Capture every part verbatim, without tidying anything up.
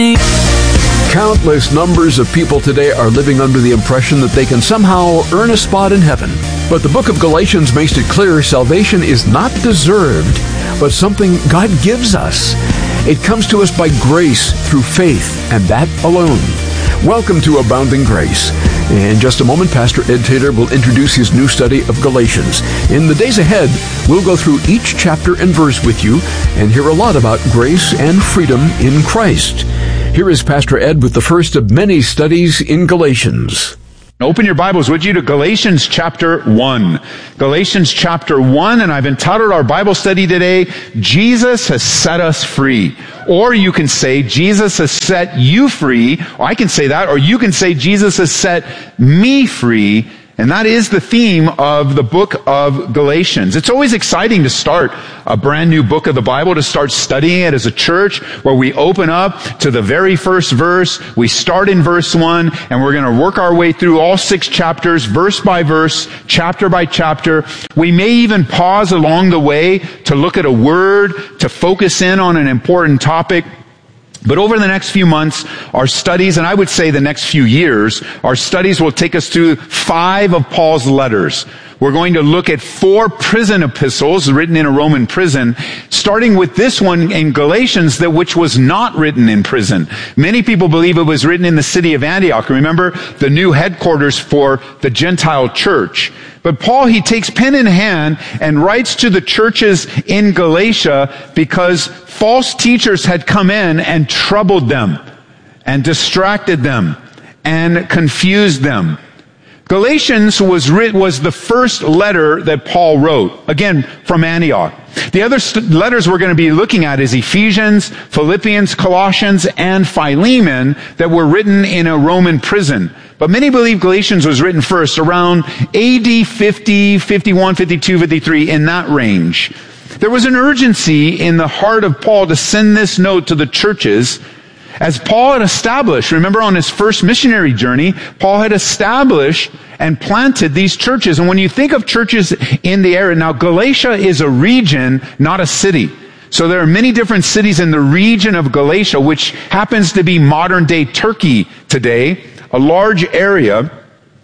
Countless numbers of people today are living under the impression that they can somehow earn a spot in heaven. But the book of Galatians makes it clear salvation is not deserved, but something God gives us. It comes to us by grace through faith, and that alone. Welcome to Abounding Grace. In just a moment, Pastor Ed Taylor will introduce his new study of Galatians. In the days ahead, we'll go through each chapter and verse with you and hear a lot about grace and freedom in Christ. Here is Pastor Ed with the first of many studies in Galatians. Open your Bibles, would you, to Galatians chapter one. Galatians chapter one, and I've entitled our Bible study today, Jesus Has Set Us Free. Or you can say, Jesus has set you free. Or I can say that. Or you can say, Jesus has set me free. And that is the theme of the book of Galatians. It's always exciting to start a brand new book of the Bible, to start studying it as a church, where we open up to the very first verse. We start in verse one, and we're going to work our way through all six chapters, verse by verse, chapter by chapter. We may even pause along the way to look at a word, to focus in on an important topic. But over the next few months, our studies, and I would say the next few years, our studies will take us through five of Paul's letters. We're going to look at four prison epistles written in a Roman prison, starting with this one in Galatians, that which was not written in prison. Many people believe it was written in the city of Antioch. Remember, the new headquarters for the Gentile church. But Paul, he takes pen in hand and writes to the churches in Galatia because false teachers had come in and troubled them and distracted them and confused them. Galatians was writ, was the first letter that Paul wrote, again, from Antioch. The other st- letters we're going to be looking at is Ephesians, Philippians, Colossians, and Philemon, that were written in a Roman prison. But many believe Galatians was written first, around A D fifty, fifty-one, fifty-two, fifty-three, in that range. There was an urgency in the heart of Paul to send this note to the churches, as Paul had established. Remember, on his first missionary journey, Paul had established and planted these churches. And when you think of churches in the area, now Galatia is a region, not a city. So there are many different cities in the region of Galatia, which happens to be modern day Turkey today, a large area.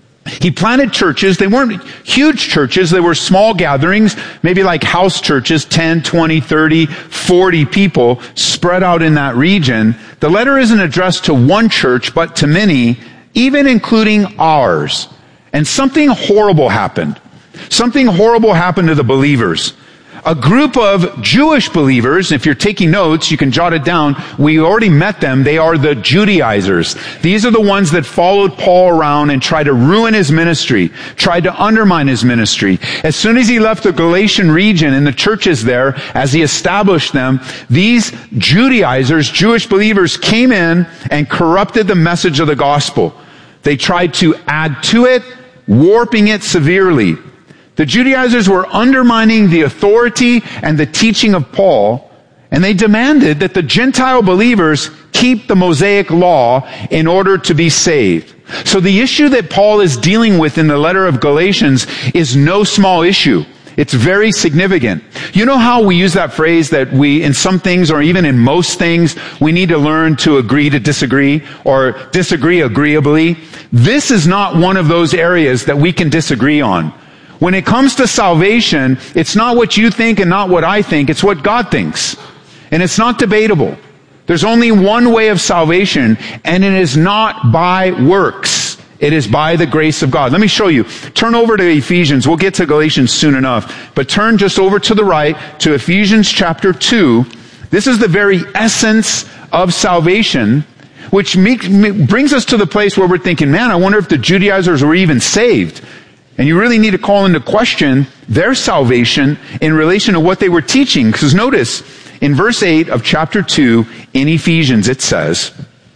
He planted churches. They weren't huge churches. They were small gatherings, maybe like house churches, ten, twenty, thirty, forty people spread out in that region. The letter isn't addressed to one church, but to many, even including ours. And something horrible happened. Something horrible happened to the believers. A group of Jewish believers, if you're taking notes, you can jot it down. We already met them. They are the Judaizers. These are the ones that followed Paul around and tried to ruin his ministry, tried to undermine his ministry. As soon as he left the Galatian region and the churches there, as he established them, these Judaizers, Jewish believers, came in and corrupted the message of the gospel. They tried to add to it, warping it severely. The Judaizers were undermining the authority and the teaching of Paul, and they demanded that the Gentile believers keep the Mosaic law in order to be saved. So the issue that Paul is dealing with in the letter of Galatians is no small issue. It's very significant. You know how we use that phrase that we, in some things or even in most things, we need to learn to agree to disagree or disagree agreeably? This is not one of those areas that we can disagree on. When it comes to salvation, it's not what you think and not what I think. It's what God thinks. And it's not debatable. There's only one way of salvation, and it is not by works. It is by the grace of God. Let me show you. Turn over to Ephesians. We'll get to Galatians soon enough. But turn just over to the right to Ephesians chapter two. This is the very essence of salvation, which make, brings us to the place where we're thinking, man, I wonder if the Judaizers were even saved. And you really need to call into question their salvation in relation to what they were teaching. Because notice, in verse eight of chapter two in Ephesians, it says,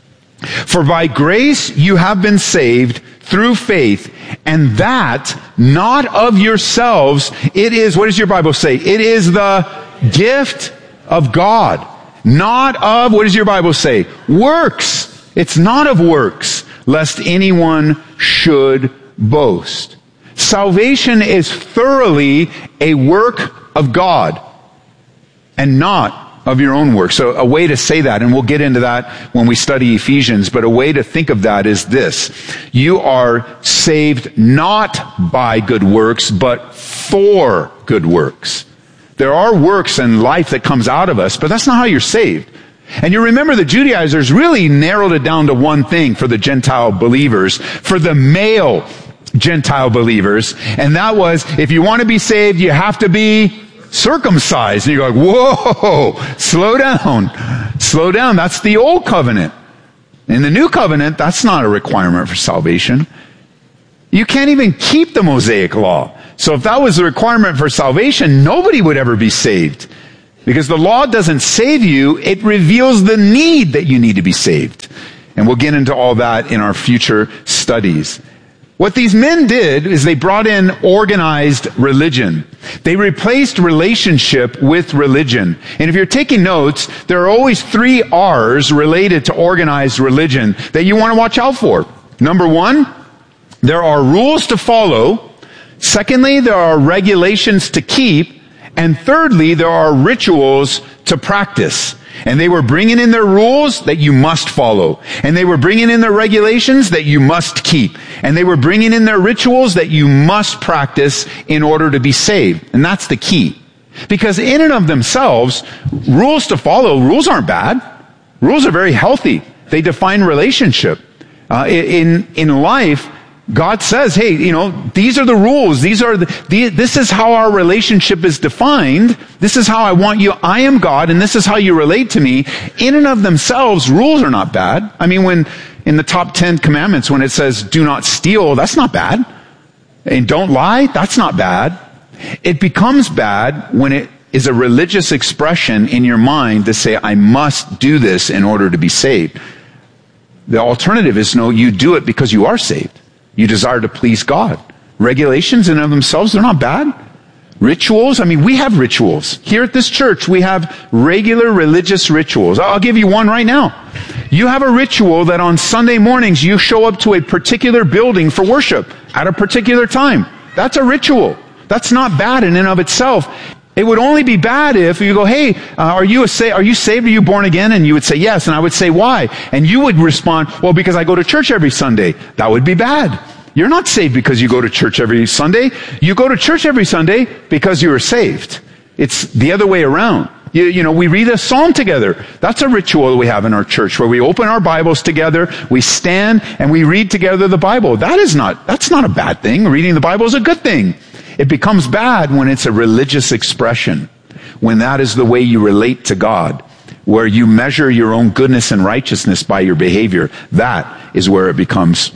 "For by grace you have been saved through faith, and that not of yourselves. It is," what does your Bible say? It is the gift of God. Not of, what does your Bible say? Works. It's not of works, lest anyone should boast. Salvation is thoroughly a work of God and not of your own works. So a way to say that, and we'll get into that when we study Ephesians, but a way to think of that is this. You are saved not by good works, but for good works. There are works and life that comes out of us, but that's not how you're saved. And you remember the Judaizers really narrowed it down to one thing for the Gentile believers, for the male Gentile believers, and that was, if you want to be saved, you have to be circumcised. And you're like, whoa, slow down, slow down. That's the old covenant. In the new covenant, that's not a requirement for salvation. You can't even keep the Mosaic law. So if that was the requirement for salvation, nobody would ever be saved. Because the law doesn't save you, it reveals the need that you need to be saved. And we'll get into all that in our future studies. What these men did is they brought in organized religion. They replaced relationship with religion. And if you're taking notes, there are always three R's related to organized religion that you want to watch out for. Number one, there are rules to follow. Secondly, there are regulations to keep. And thirdly, there are rituals to practice. And they were bringing in their rules that you must follow. And they were bringing in their regulations that you must keep. And they were bringing in their rituals that you must practice in order to be saved. And that's the key. Because in and of themselves, rules to follow, rules aren't bad. Rules are very healthy. They define relationship. Uh, in, in life, God says, hey, you know, these are the rules. These are the, the, this is how our relationship is defined. This is how I want you. I am God, and this is how you relate to me. In and of themselves, rules are not bad. I mean, when, in the top ten commandments, when it says, do not steal, that's not bad. And don't lie, that's not bad. It becomes bad when it is a religious expression in your mind to say, I must do this in order to be saved. The alternative is, no, you do it because you are saved. You desire to please God. Regulations in and of themselves, they're not bad. Rituals, I mean, we have rituals. Here at this church, we have regular religious rituals. I'll give you one right now. You have a ritual that on Sunday mornings you show up to a particular building for worship at a particular time. That's a ritual. That's not bad in and of itself. It would only be bad if you go, hey, uh, are you a sa- are you saved? Are you born again? And you would say yes. And I would say, why? And you would respond, well, because I go to church every Sunday. That would be bad. You're not saved because you go to church every Sunday. You go to church every Sunday because you are saved. It's the other way around. You, you know, we read a psalm together. That's a ritual we have in our church where we open our Bibles together, we stand, and we read together the Bible. That is not, that's not a bad thing. Reading the Bible is a good thing. It becomes bad when it's a religious expression, when that is the way you relate to God, where you measure your own goodness and righteousness by your behavior. That is where it becomes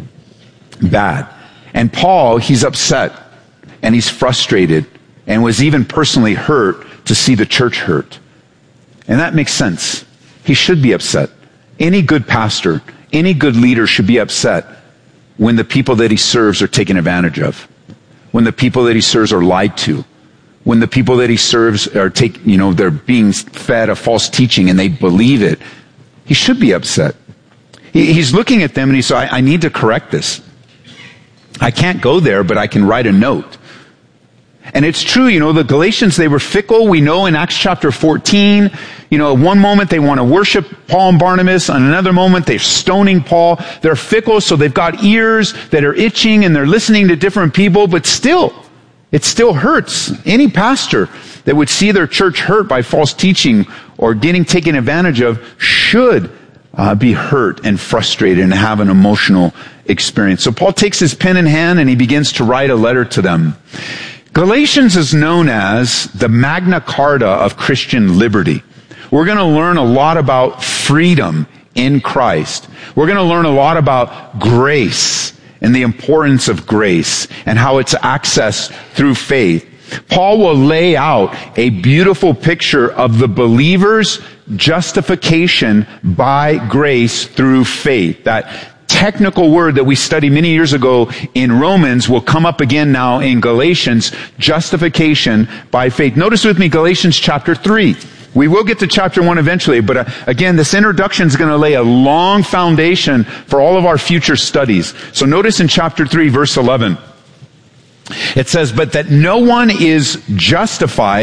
bad. And Paul, he's upset and he's frustrated and was even personally hurt to see the church hurt. And that makes sense. He should be upset. Any good pastor, any good leader should be upset when the people that he serves are taken advantage of. When the people that he serves are lied to, when the people that he serves are take, you know, they're being fed a false teaching and they believe it, he should be upset. He, he's looking at them and he says, I, I need to correct this. I can't go there, but I can write a note. And it's true, you know, the Galatians, they were fickle. We know in Acts chapter fourteen, you know, at one moment they want to worship Paul and Barnabas. On another moment, they're stoning Paul. They're fickle, so they've got ears that are itching and they're listening to different people, but still, it still hurts. Any pastor that would see their church hurt by false teaching or getting taken advantage of should uh, be hurt and frustrated and have an emotional experience. So Paul takes his pen in hand and he begins to write a letter to them. Galatians is known as the Magna Carta of Christian liberty. We're going to learn a lot about freedom in Christ. We're going to learn a lot about grace and the importance of grace and how it's accessed through faith. Paul will lay out a beautiful picture of the believer's justification by grace through faith. That technical word that we studied many years ago in Romans will come up again now in Galatians, justification by faith. Notice with me Galatians chapter three. We will get to chapter one eventually, but uh, again, this introduction is going to lay a long foundation for all of our future studies. So notice in chapter three, verse eleven, it says, but that no one is justified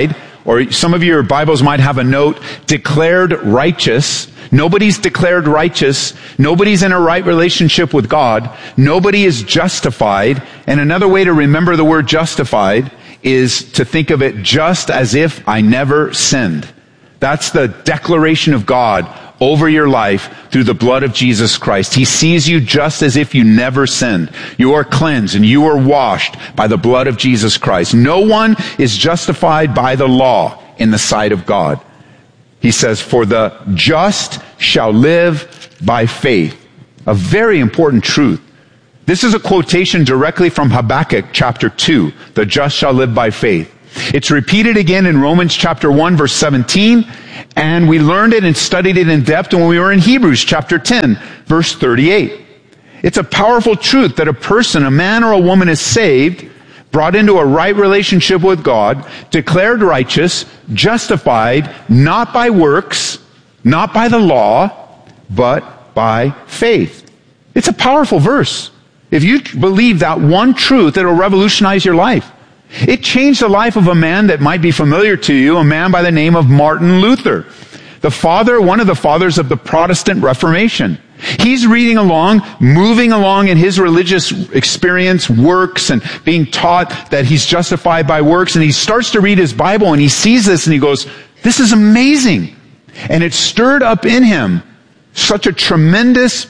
or some of your Bibles might have a note, declared righteous. Nobody's declared righteous. Nobody's in a right relationship with God. Nobody is justified. And another way to remember the word justified is to think of it just as if I never sinned. That's the declaration of God over your life through the blood of Jesus Christ. He sees you just as if you never sinned. You are cleansed and you are washed by the blood of Jesus Christ. No one is justified by the law in the sight of God. He says, for the just shall live by faith. A very important truth. This is a quotation directly from Habakkuk chapter two. The just shall live by faith. It's repeated again in Romans chapter one verse seventeen. And we learned it and studied it in depth when we were in Hebrews chapter ten verse thirty-eight. It's a powerful truth that a person, a man or a woman is saved, brought into a right relationship with God, declared righteous, justified, not by works, not by the law, but by faith. It's a powerful verse. If you believe that one truth, it'll revolutionize your life. It changed the life of a man that might be familiar to you, a man by the name of Martin Luther, the father, one of the fathers of the Protestant Reformation. He's reading along, moving along in his religious experience, works, and being taught that he's justified by works, and he starts to read his Bible, and he sees this, and he goes, this is amazing. And it stirred up in him such a tremendous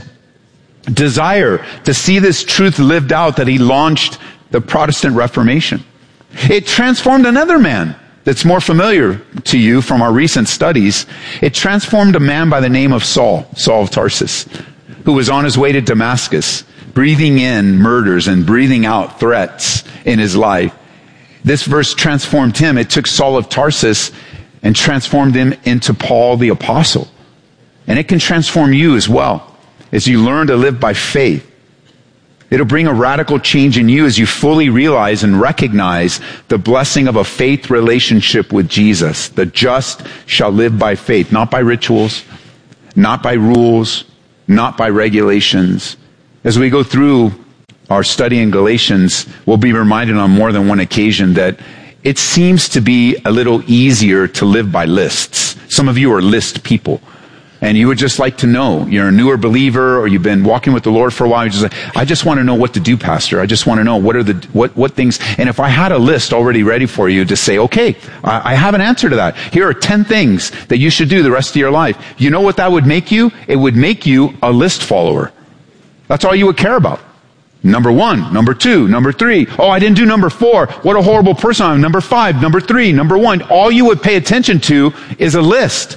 desire to see this truth lived out that he launched the Protestant Reformation. It transformed another man that's more familiar to you from our recent studies. It transformed a man by the name of Saul, Saul of Tarsus, who was on his way to Damascus, breathing in murders and breathing out threats in his life. This verse transformed him. It took Saul of Tarsus and transformed him into Paul the Apostle. And it can transform you as well as you learn to live by faith. It'll bring a radical change in you as you fully realize and recognize the blessing of a faith relationship with Jesus. The just shall live by faith, not by rituals, not by rules, not by regulations. As we go through our study in Galatians, we'll be reminded on more than one occasion that it seems to be a little easier to live by lists. Some of you are list people. And you would just like to know, you're a newer believer or you've been walking with the Lord for a while. You're just like, I just want to know what to do, Pastor. I just want to know what are the, what, what things. And if I had a list already ready for you to say, okay, I, I have an answer to that. Here are ten things that you should do the rest of your life. You know what that would make you? It would make you a list follower. That's all you would care about. Number one, number two, number three. Oh, I didn't do number four. What a horrible person I am. Number five, number three, number one. All you would pay attention to is a list.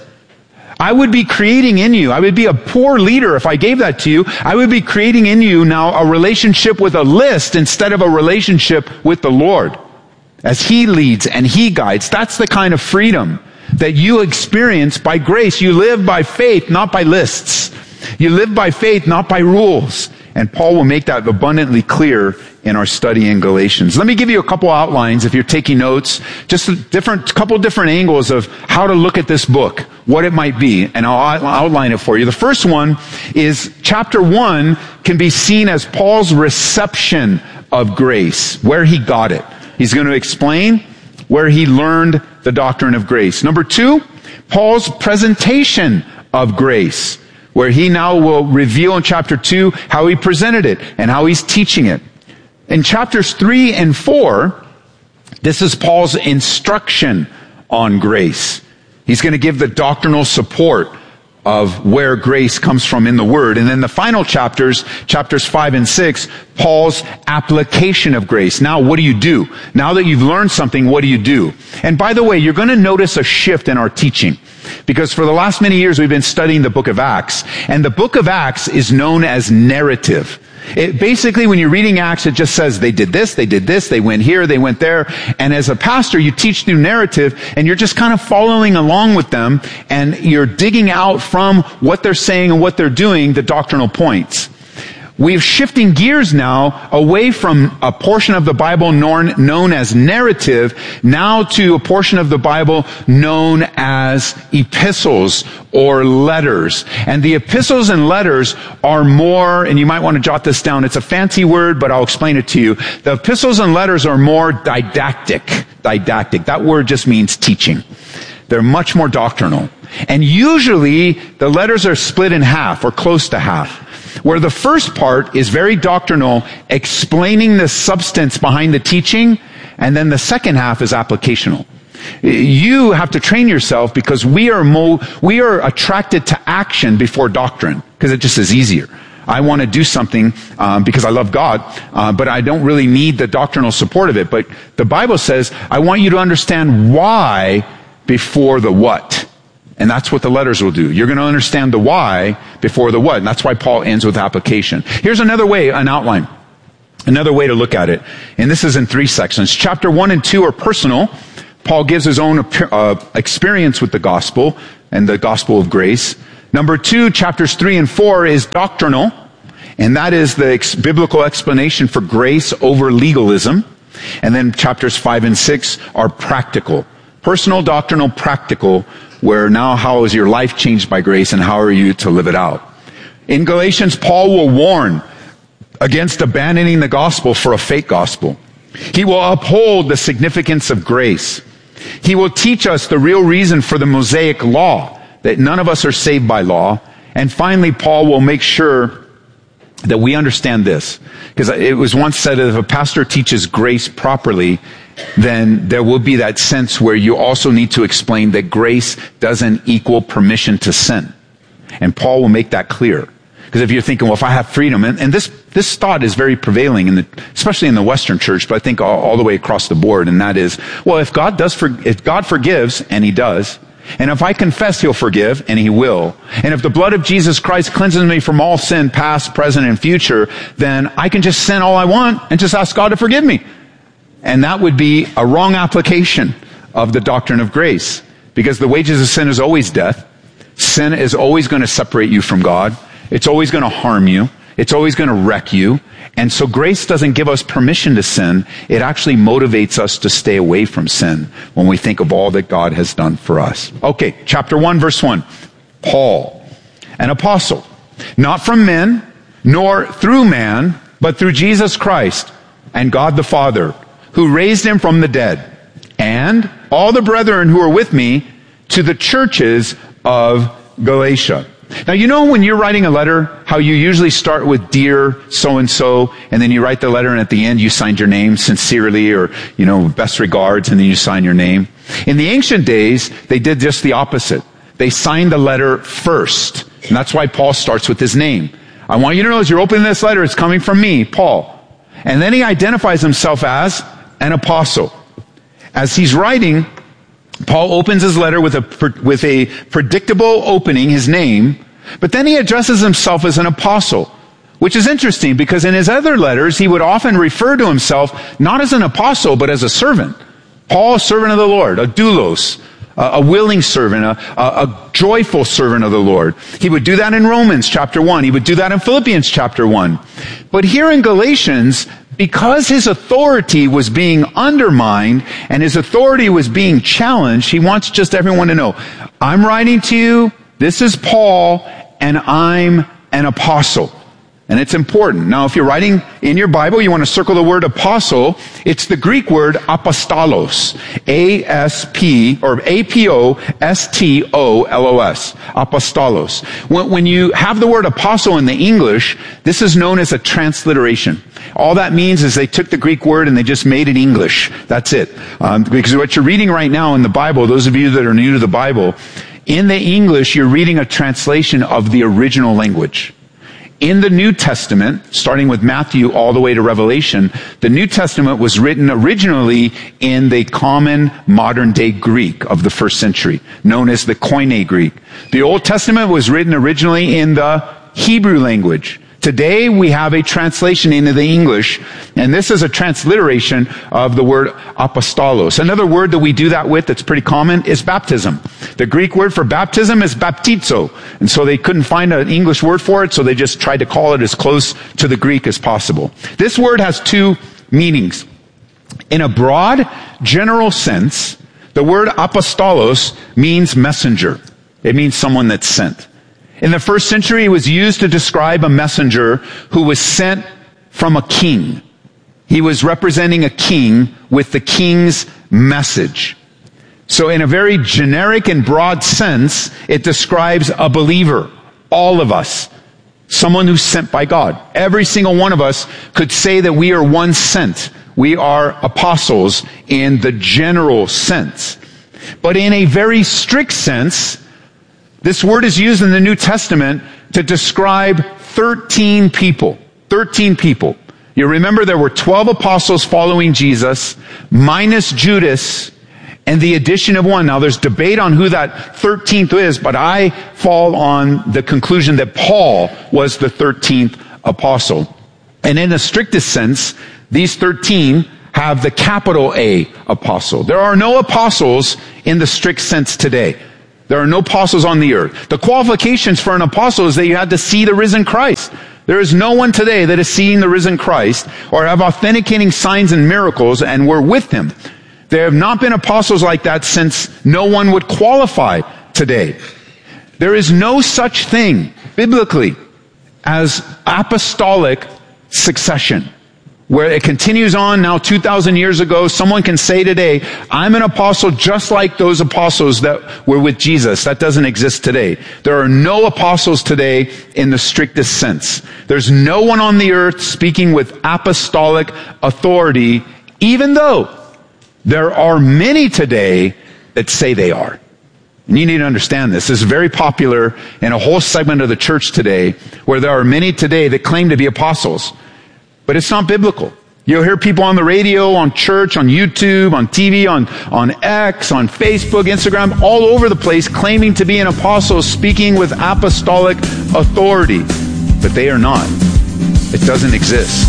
I would be creating in you, I would be a poor leader if I gave that to you. I would be creating in you now a relationship with a list instead of a relationship with the Lord. As He leads and He guides. That's the kind of freedom that you experience by grace. You live by faith, not by lists. You live by faith, not by rules. And Paul will make that abundantly clear in our study in Galatians. Let me give you a couple outlines if you're taking notes, just a different, couple different angles of how to look at this book, what it might be, and I'll outline it for you. The first one is chapter one can be seen as Paul's reception of grace, where he got it. He's going to explain where he learned the doctrine of grace. Number two, Paul's presentation of grace, where he now will reveal in chapter two how he presented it and how he's teaching it. In chapters three and four, this is Paul's instruction on grace. He's going to give the doctrinal support of where grace comes from in the Word. And then the final chapters, chapters five and six, Paul's application of grace. Now, what do you do? Now that you've learned something, what do you do? And by the way, you're going to notice a shift in our teaching. Because for the last many years, we've been studying the book of Acts. And the book of Acts is known as narrative. It, basically, when you're reading Acts, it just says they did this, they did this, they went here, they went there. And as a pastor, you teach through narrative, and you're just kind of following along with them, and you're digging out from what they're saying and what they're doing the doctrinal points. We're shifting gears now away from a portion of the Bible known, known as narrative, now to a portion of the Bible known as epistles or letters. And the epistles and letters are more, and you might want to jot this down, it's a fancy word, but I'll explain it to you. The epistles and letters are more didactic. Didactic. That word just means teaching. They're much more doctrinal. And usually the letters are split in half or close to half, where the first part is very doctrinal, explaining the substance behind the teaching, and then the second half is applicational. You have to train yourself because we are mo- we are attracted to action before doctrine, because it just is easier. I want to do something um, because I love God, uh, but I don't really need the doctrinal support of it. But the Bible says, I want you to understand why before the what. And that's what the letters will do. You're going to understand the why before the what. And that's why Paul ends with application. Here's another way, an outline. Another way to look at it. And this is in three sections. Chapter one and two are personal. Paul gives his own uh, experience with the gospel and the gospel of grace. Number two, chapters three and four is doctrinal. And that is the ex- biblical explanation for grace over legalism. And then chapters five and six are practical. Personal, doctrinal, practical, where now how is your life changed by grace and how are you to live it out? In Galatians, Paul will warn against abandoning the gospel for a fake gospel. He will uphold the significance of grace. He will teach us the real reason for the Mosaic law, that none of us are saved by law. And finally, Paul will make sure that we understand this. Because it was once said that if a pastor teaches grace properly, then there will be that sense where you also need to explain that grace doesn't equal permission to sin. And Paul will make that clear. Because if you're thinking, well, if I have freedom, and, and this, this thought is very prevailing in the, especially in the Western church, but I think all, all the way across the board, and that is, well, if God does, for, if God forgives, and He does, and if I confess, He'll forgive, and He will, and if the blood of Jesus Christ cleanses me from all sin, past, present, and future, then I can just sin all I want and just ask God to forgive me. And that would be a wrong application of the doctrine of grace. Because the wages of sin is always death. Sin is always going to separate you from God. It's always going to harm you. It's always going to wreck you. And so grace doesn't give us permission to sin. It actually motivates us to stay away from sin when we think of all that God has done for us. Okay, chapter one, verse one. Paul, an apostle, not from men, nor through man, but through Jesus Christ and God the Father, who raised Him from the dead, and all the brethren who are with me to the churches of Galatia. Now, you know when you're writing a letter, how you usually start with dear so-and-so, and then you write the letter, and at the end you signed your name sincerely, or, you know, best regards, and then you sign your name. In the ancient days, they did just the opposite. They signed the letter first. And that's why Paul starts with his name. I want you to know as you're opening this letter, it's coming from me, Paul. And then he identifies himself as an apostle. As he's writing, Paul opens his letter with a, with a predictable opening, his name, but then he addresses himself as an apostle, which is interesting because in his other letters, he would often refer to himself not as an apostle, but as a servant. Paul, servant of the Lord, a doulos, a willing servant, a, a, a joyful servant of the Lord. He would do that in Romans chapter one. He would do that in Philippians chapter one. But here in Galatians, because his authority was being undermined and his authority was being challenged, he wants just everyone to know, I'm writing to you, this is Paul, and I'm an apostle. And it's important. Now, if you're writing in your Bible, you want to circle the word apostle. It's the Greek word apostolos. A S P, or A P O S T O L O S. Apostolos. When, when you have the word apostle in the English, this is known as a transliteration. All that means is they took the Greek word and they just made it English. That's it. Um, because what you're reading right now in the Bible, those of you that are new to the Bible, in the English, you're reading a translation of the original language. In the New Testament, starting with Matthew all the way to Revelation, the New Testament was written originally in the common modern day Greek of the first century, known as the Koine Greek. The Old Testament was written originally in the Hebrew language. Today we have a translation into the English, and this is a transliteration of the word apostolos. Another word that we do that with that's pretty common is baptism. The Greek word for baptism is baptizo, and so they couldn't find an English word for it, so they just tried to call it as close to the Greek as possible. This word has two meanings. In a broad, general sense, the word apostolos means messenger. It means someone that's sent. In the first century, it was used to describe a messenger who was sent from a king. He was representing a king with the king's message. So in a very generic and broad sense, it describes a believer, all of us, someone who's sent by God. Every single one of us could say that we are one sent. We are apostles in the general sense. But in a very strict sense, this word is used in the New Testament to describe thirteen people. thirteen people. You remember there were twelve apostles following Jesus, minus Judas, and the addition of one. Now there's debate on who that thirteenth is, but I fall on the conclusion that Paul was the thirteenth apostle. And in the strictest sense, these thirteen have the capital A apostle. There are no apostles in the strict sense today. There are no apostles on the earth. The qualifications for an apostle is that you had to see the risen Christ. There is no one today that is seeing the risen Christ or have authenticating signs and miracles and were with him. There have not been apostles like that since no one would qualify today. There is no such thing biblically as apostolic succession, where it continues on now two thousand years ago. Someone can say today, I'm an apostle just like those apostles that were with Jesus. That doesn't exist today. There are no apostles today in the strictest sense. There's no one on the earth speaking with apostolic authority, even though there are many today that say they are. And you need to understand this. This is very popular in a whole segment of the church today, where there are many today that claim to be apostles. But it's not biblical. You'll hear people on the radio, on church, on YouTube, on T V, on, on X, on Facebook, Instagram, all over the place claiming to be an apostle, speaking with apostolic authority. But they are not. It doesn't exist.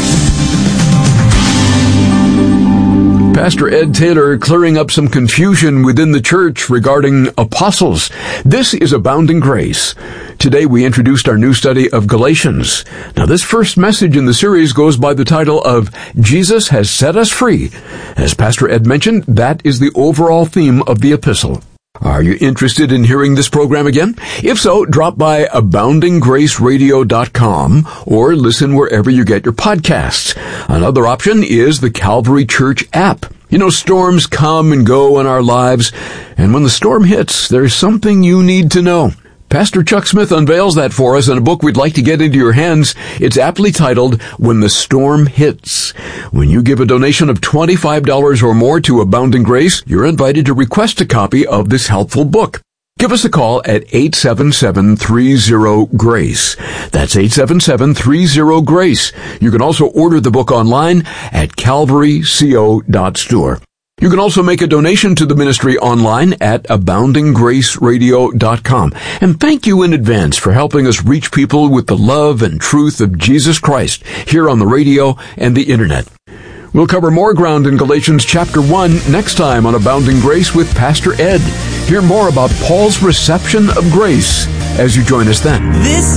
Pastor Ed Taylor clearing up some confusion within the church regarding apostles. This is Abounding Grace. Today we introduced our new study of Galatians. Now this first message in the series goes by the title of Jesus Has Set Us Free. As Pastor Ed mentioned, that is the overall theme of the epistle. Are you interested in hearing this program again? If so, drop by abounding grace radio dot com or listen wherever you get your podcasts. Another option is the Calvary Church app. You know, storms come and go in our lives, and when the storm hits, there's something you need to know. Pastor Chuck Smith unveils that for us in a book we'd like to get into your hands. It's aptly titled, When the Storm Hits. When you give a donation of twenty-five dollars or more to Abounding Grace, you're invited to request a copy of this helpful book. Give us a call at eight seven seven, three zero, GRACE. That's eight seven seven, three zero, GRACE. You can also order the book online at calvary co dot store. You can also make a donation to the ministry online at abounding grace radio dot com. And thank you in advance for helping us reach people with the love and truth of Jesus Christ here on the radio and the internet. We'll cover more ground in Galatians chapter one next time on Abounding Grace with Pastor Ed. Hear more about Paul's reception of grace as you join us then. This